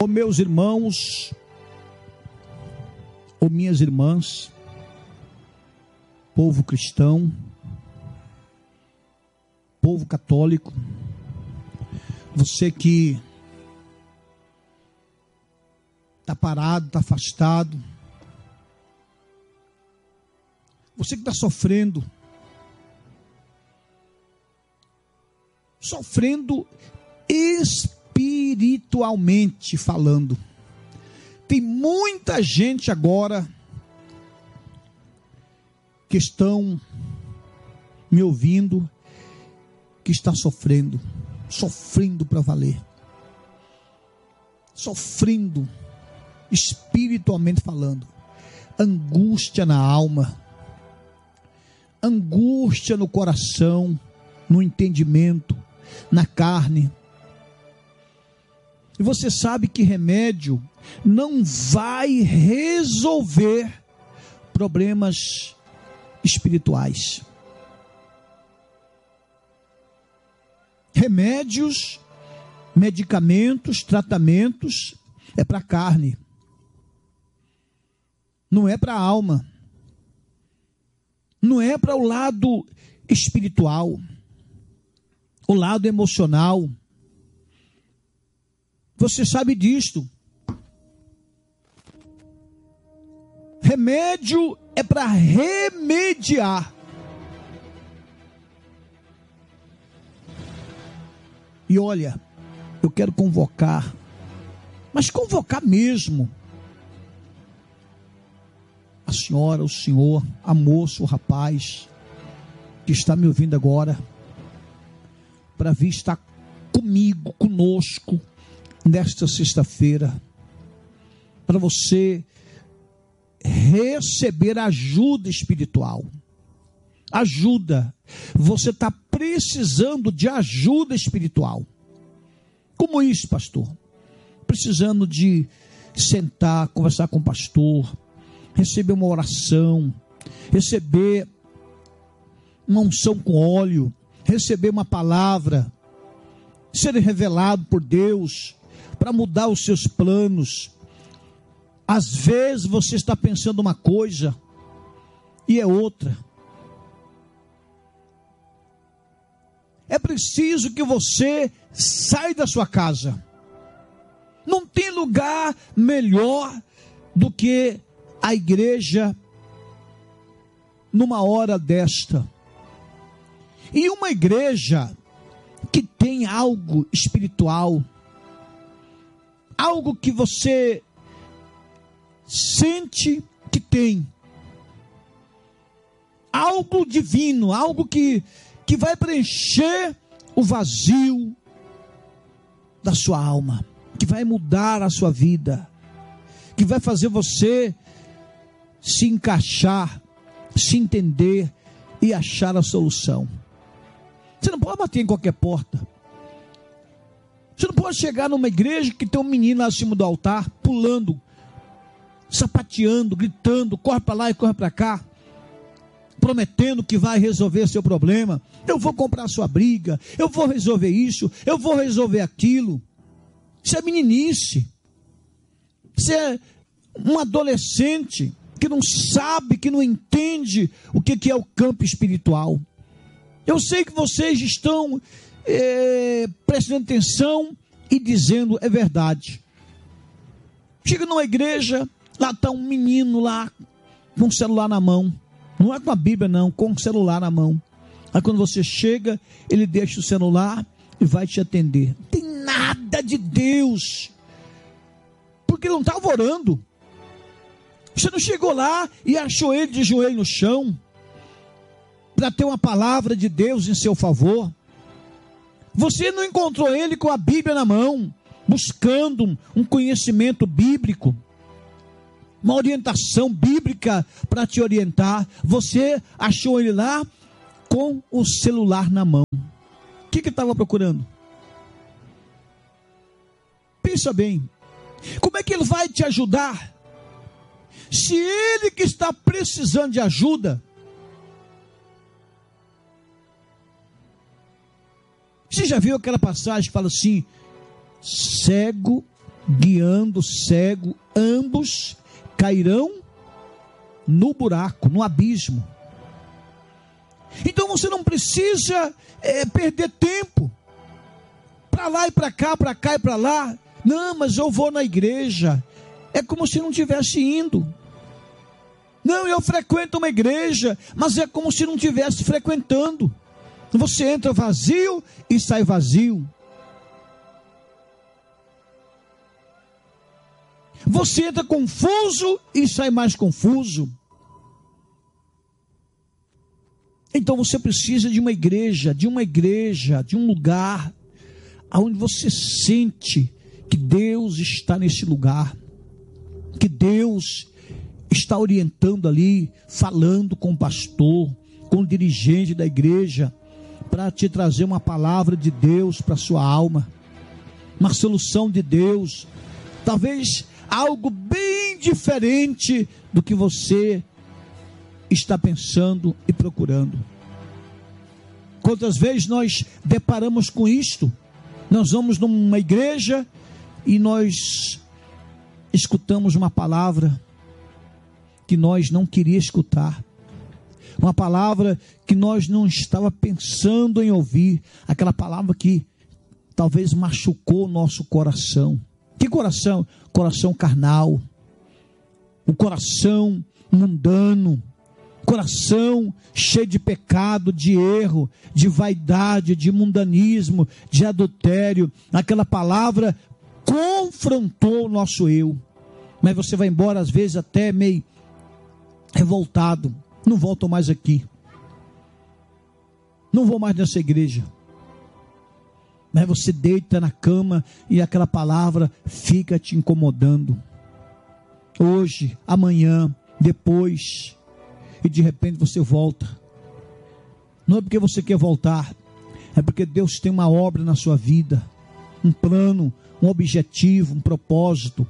Ô meus irmãos, ô minhas irmãs, povo cristão, povo católico, você que está parado, está afastado, você que está sofrendo espiritualmente falando. Tem muita gente agora que estão me ouvindo, que está sofrendo para valer, sofrendo espiritualmente falando, angústia na alma, angústia no coração, no entendimento, na carne. E você sabe que remédio não vai resolver problemas espirituais. Remédios, medicamentos, tratamentos é para a carne, não é para a alma, não é para o lado espiritual, o lado emocional. Você sabe disto. Remédio é para remediar. E olha, eu quero convocar, mas convocar mesmo, a senhora, o senhor, a moça, o rapaz, que está me ouvindo agora, para vir estar comigo, conosco, nesta sexta-feira, para você receber ajuda espiritual. Ajuda. Você está precisando de ajuda espiritual. Como isso, pastor? Precisando de sentar, conversar com o pastor, receber uma oração, receber uma unção com óleo, receber uma palavra, ser revelado por Deus para mudar os seus planos. Às vezes você está pensando uma coisa e é outra. É preciso que você saia da sua casa. Não tem lugar melhor do que a igreja numa hora desta. E uma igreja que tem algo espiritual, algo que você sente que tem, algo divino, algo que vai preencher o vazio da sua alma, que vai mudar a sua vida, que vai fazer você se encaixar, se entender e achar a solução. Você não pode bater em qualquer porta. Você não pode chegar numa igreja que tem um menino lá acima do altar, pulando, sapateando, gritando, corre para lá e corre para cá, prometendo que vai resolver seu problema. Eu vou comprar sua briga, eu vou resolver isso, eu vou resolver aquilo. Isso é meninice. Isso é um adolescente que não sabe, que não entende o que é o campo espiritual. Eu sei que vocês estão prestando atenção e dizendo, é verdade. Chega numa igreja, lá está um menino lá, com o celular na mão. Não é com a Bíblia não, com o celular na mão. Aí quando você chega, ele deixa o celular e vai te atender. Não tem nada de Deus, porque ele não estava orando. Você não chegou lá e achou ele de joelho no chão, para ter uma palavra de Deus em seu favor. Você não encontrou ele com a Bíblia na mão, buscando um conhecimento bíblico, uma orientação bíblica para te orientar. Você achou ele lá com o celular na mão. O que ele estava procurando? Pensa bem, como é que ele vai te ajudar, se ele que está precisando de ajuda? Você já viu aquela passagem que fala assim: cego guiando o cego, ambos cairão no buraco, no abismo. Então você não precisa perder tempo para lá e para cá, para cá e para lá. Não, mas eu vou na igreja. É como se não estivesse indo. Não, eu frequento uma igreja, mas é como se não estivesse frequentando. Você entra vazio e sai vazio. Você entra confuso e sai mais confuso. Então você precisa de uma igreja, de um lugar onde você sente que Deus está nesse lugar, que Deus está orientando ali, falando com o pastor, com o dirigente da igreja, para te trazer uma palavra de Deus para a sua alma, uma solução de Deus, talvez algo bem diferente do que você está pensando e procurando. Quantas vezes nós deparamos com isto? Nós vamos numa igreja e nós escutamos uma palavra que nós não queríamos escutar, uma palavra que nós não estava pensando em ouvir, aquela palavra que talvez machucou o nosso coração. Que coração? Coração carnal, o coração mundano, coração cheio de pecado, de erro, de vaidade, de mundanismo, de adultério. Aquela palavra confrontou o nosso eu, mas você vai embora às vezes até meio revoltado. Não volto mais aqui, não vou mais nessa igreja. Mas você deita na cama e aquela palavra fica te incomodando. Hoje, amanhã, depois, e de repente você volta. Não é porque você quer voltar, é porque Deus tem uma obra na sua vida, um plano, um objetivo, um propósito.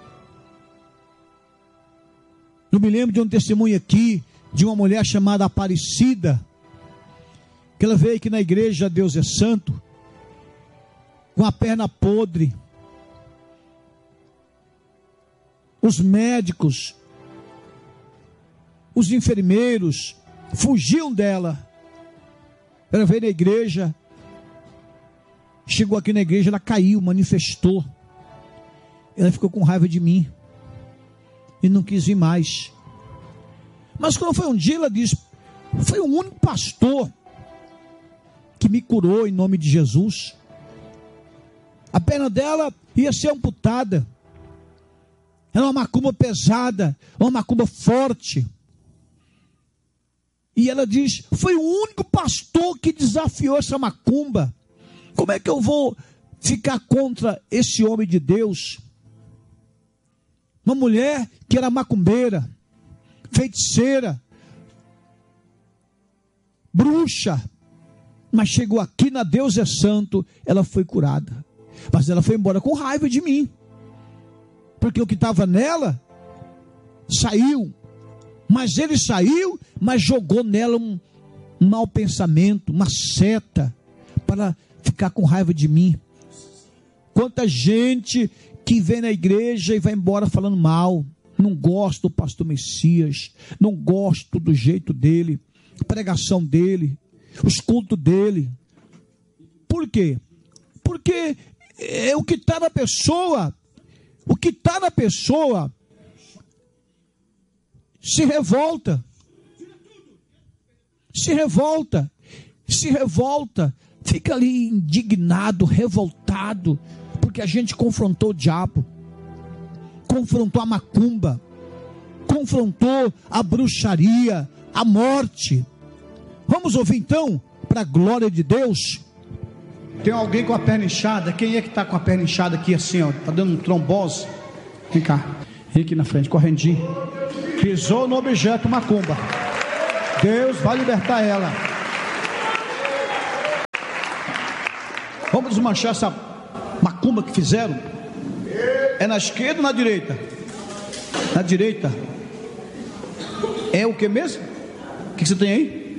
Eu me lembro de um testemunho aqui, de uma mulher chamada Aparecida, que ela veio aqui na igreja Deus é Santo, com a perna podre. Os médicos, os enfermeiros fugiam dela. Ela veio na igreja, chegou aqui na igreja, ela caiu, manifestou. Ela ficou com raiva de mim e não quis vir mais. Mas quando foi um dia, ela disse: foi o único pastor que me curou em nome de Jesus. A perna dela ia ser amputada. Era uma macumba pesada, uma macumba forte. E ela diz: foi o único pastor que desafiou essa macumba. Como é que eu vou ficar contra esse homem de Deus? Uma mulher que era macumbeira, feiticeira, bruxa, mas chegou aqui na Deus é Santo, ela foi curada. Mas ela foi embora com raiva de mim, porque o que estava nela saiu. Mas ele saiu, mas jogou nela um mau pensamento, uma seta, para ficar com raiva de mim. Quanta gente que vem na igreja e vai embora falando mal. Não gosto do pastor Messias, não gosto do jeito dele, a pregação dele, os cultos dele. Por quê? Porque o que está na pessoa, se revolta, fica ali indignado, revoltado, porque a gente confrontou o diabo, confrontou a macumba, confrontou a bruxaria, a morte. Vamos ouvir então, para a glória de Deus. Tem alguém com a perna inchada? Quem é que está com a perna inchada aqui assim, ó? Está dando um trombose? Vem cá, vem aqui na frente, correndinho. Pisou no objeto macumba. Deus vai libertar ela. Vamos desmanchar essa macumba que fizeram. É na esquerda ou na direita? Na direita. É o que mesmo? O que você tem aí?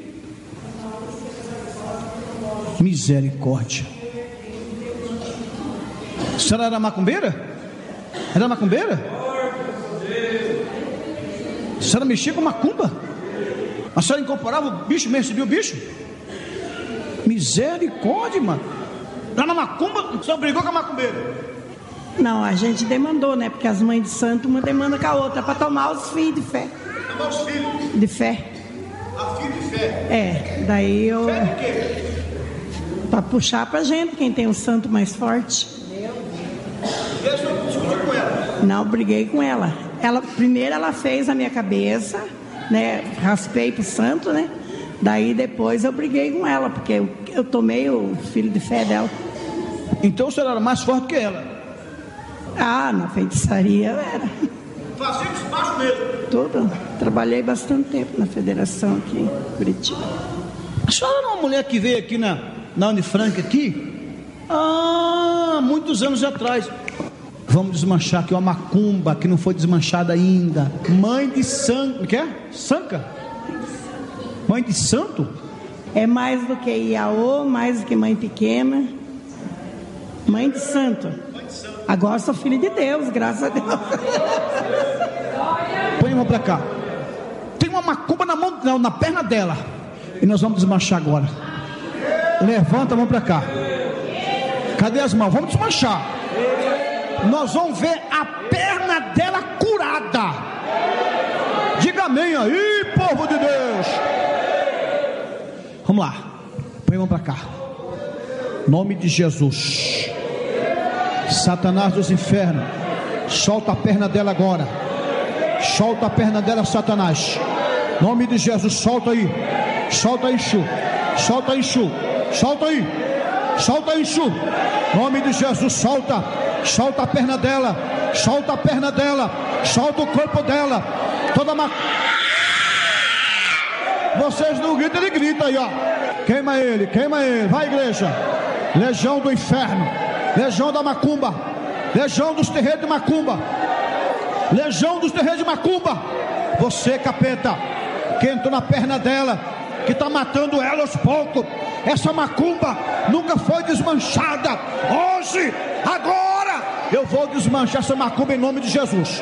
Misericórdia. A senhora era macumbeira? Era macumbeira? A senhora mexia com macumba? A senhora incorporava o bicho mesmo, recebia o bicho? Misericórdia, mano. Lá na macumba, a senhora brigou com a macumbeira? Não, a gente demandou, né? Porque as mães de santo, uma demanda com a outra, para tomar os filhos de fé. Tomar os filhos? De fé. A filho de fé? É, daí eu... Fé de quê? Para puxar pra gente, quem tem um santo mais forte. E a senhora discutiu com ela? Não, briguei com ela. Primeiro ela fez a minha cabeça, né? Raspei pro santo, né? Daí depois eu briguei com ela, porque eu tomei o filho de fé dela. Então o senhor era mais forte que ela? Ah, na feitiçaria eu era. Fazia os baixos mesmo? Tudo. Trabalhei bastante tempo na federação aqui em Curitiba. A senhora era uma mulher que veio aqui na Unifranca aqui? Muitos anos atrás. Vamos desmanchar aqui uma macumba que não foi desmanchada ainda. Mãe de santo. O que é? Sanca? Mãe de santo? É mais do que Iaô, mais do que mãe pequena. Mãe de santo. Agora sou filho de Deus, graças a Deus. Põe a mão pra cá. Tem uma macumba na perna dela. E nós vamos desmanchar agora. Levanta a mão pra cá. Cadê as mãos? Vamos desmanchar. Nós vamos ver a perna dela curada. Diga amém aí, povo de Deus. Vamos lá. Põe a mão pra cá. Nome de Jesus. Satanás dos infernos, solta a perna dela agora. Solta a perna dela, Satanás. Nome de Jesus, solta aí. Solta aí, Chu. Solta aí, Chu. Solta aí. Solta aí, Chu. Nome de Jesus, solta. Solta a perna dela. Solta a perna dela. Solta o corpo dela. Toda Vocês não gritam, ele grita aí, ó. Queima ele, queima ele. Vai, igreja. Legião do inferno. Legião da macumba. Legião dos terreiros de macumba. Legião dos terreiros de macumba. Você, capeta, que entrou na perna dela, que está matando ela aos poucos. Essa macumba nunca foi desmanchada. Hoje, agora, eu vou desmanchar essa macumba em nome de Jesus.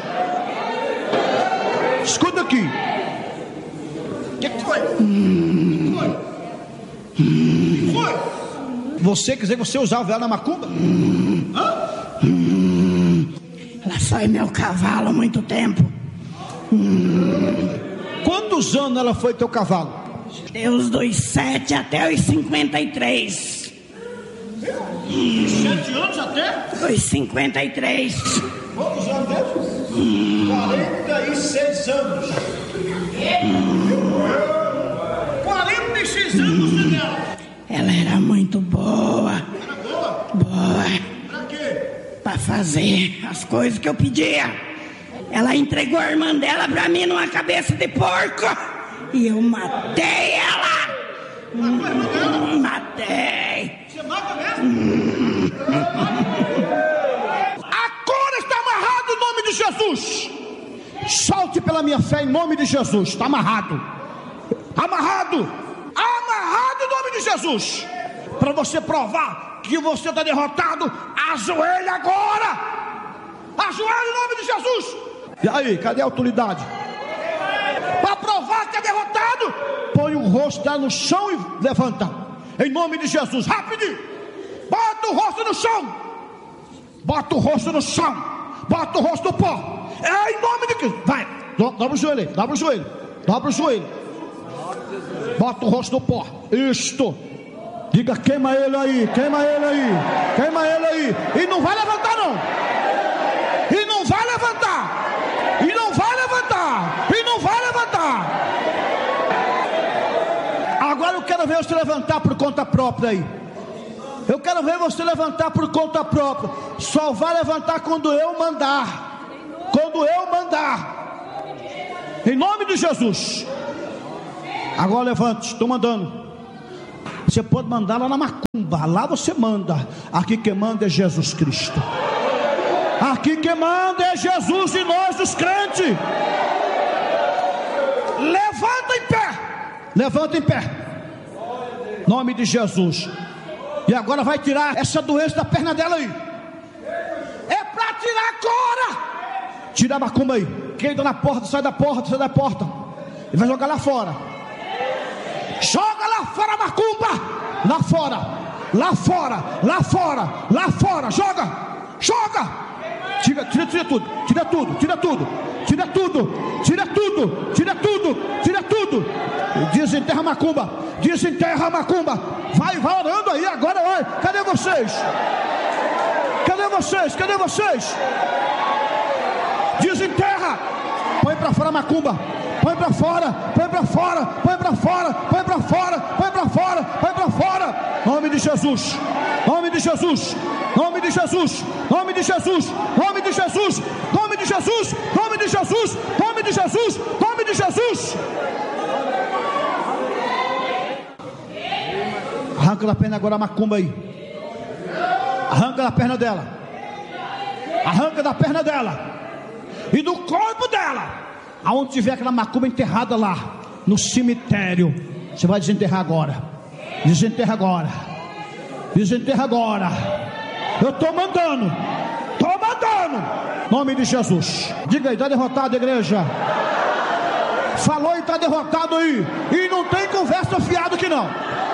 Escuta aqui. O que foi? Foi? Você quer dizer que você usava ela na macumba? Ela foi meu cavalo há muito tempo. Quantos anos ela foi teu cavalo? Deus dos 7 até os 53. 7 anos até? Os 53. Quantos anos mesmo? 46 anos. 46 anos você dela. Ela era muito boa. Era boa? Boa. Pra quê? Pra fazer as coisas que eu pedia. Ela entregou a irmã dela pra mim numa cabeça de porco. E eu matei ela. Matou a irmã dela? Matei. Você mata mesmo? Agora está amarrado em nome de Jesus. Solte pela minha fé em nome de Jesus. Está amarrado. Amarrado. Amarrado em nome de Jesus. Para você provar que você está derrotado, ajoelhe agora. Ajoelhe em nome de Jesus. E aí, cadê a autoridade? Para provar que é derrotado, põe o rosto dela no chão e levanta. Em nome de Jesus, rapidinho. Bota o rosto no chão. Bota o rosto no chão. Bota o rosto no pó. É em nome de Cristo. Vai, dobra o joelho, dobra o joelho. Dobra o joelho. Bota o rosto no pó. Isto. Diga, queima ele aí, queima ele aí, queima ele aí. E não vai levantar não. E não vai levantar. E não vai levantar. E não vai levantar. Agora eu quero ver você levantar por conta própria aí. Eu quero ver você levantar por conta própria. Só vai levantar quando eu mandar. Quando eu mandar. Em nome de Jesus. Agora levante, estou mandando. Você pode mandar lá na macumba. Lá você manda. Aqui quem manda é Jesus Cristo. Aqui quem manda é Jesus e nós os crentes. Levanta em pé. Levanta em pé. Nome de Jesus. E agora vai tirar essa doença da perna dela aí. É para tirar agora. Tira a macumba aí. Quem está na porta, sai da porta, sai da porta. Ele vai jogar lá fora. Joga lá fora a macumba. Lá fora, lá fora, lá fora, lá fora. Joga, joga. Tira tudo, tira tudo, tira tudo, tira tudo, tira tudo, tira tudo, tira tudo. Desenterra a macumba, desenterra a macumba. Vai orando aí agora, vai. Cadê vocês? Cadê vocês? Cadê vocês? Desenterra. Põe para fora a macumba. Põe para fora, põe para fora, põe para fora, põe para fora, põe para fora, põe para fora. Nome de Jesus, nome de Jesus, nome de Jesus, nome de Jesus, nome de Jesus, nome de Jesus, nome de Jesus, nome de Jesus, nome de Jesus. Arranca da perna agora a macumba aí. Arranca da perna dela. Arranca da perna dela. E do corpo dela. Aonde tiver aquela macumba enterrada lá, no cemitério, você vai desenterrar agora. Desenterra agora. Desenterra agora. Eu estou mandando. Estou mandando. Nome de Jesus. Diga aí, está derrotado, igreja. Falou e está derrotado aí. E não tem conversa fiada aqui não.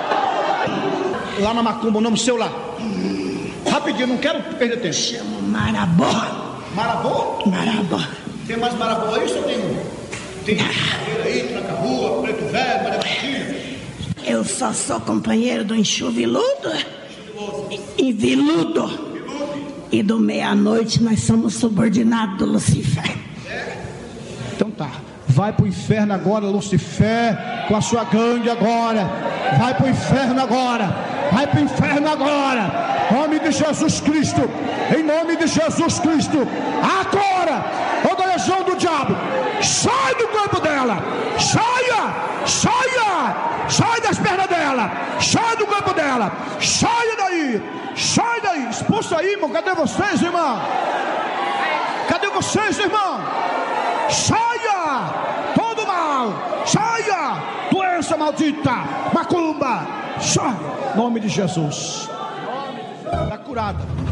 Lá na macumba, o nome seu lá. Rapidinho, não quero perder tempo. Chamo Marabó. Marabó? Marabó. Tem mais Marabó aí? Só tem cadeira aí, Tranca-Rua, Preto Velho, Maria Martinha. Eu só sou companheiro do enxuviludo e viludo. E do meia-noite nós somos subordinados do Lucifer. Então tá. Vai pro inferno agora, Lucifer, com a sua gangue agora. Vai pro inferno agora. Vai pro inferno agora. Em nome de Jesus Cristo. Em nome de Jesus Cristo. Agora, toda legião do diabo, sai do corpo dela. Saia, saia, sai das pernas dela. Sai do corpo dela. Saia daí. Sai daí. Expulsa aí, irmão. Cadê vocês, irmão? Cadê vocês, irmão? Saia. Todo mal. Saia. Doença maldita. Macumba. Sai. Em nome de Jesus. Está curada.